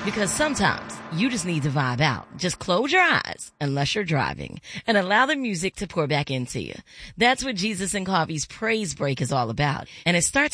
Because sometimes you just need to vibe out. Just close your eyes, unless you're driving, and allow the music to pour back into you. That's what Jesus and Coffee's Praise Break is all about. And it starts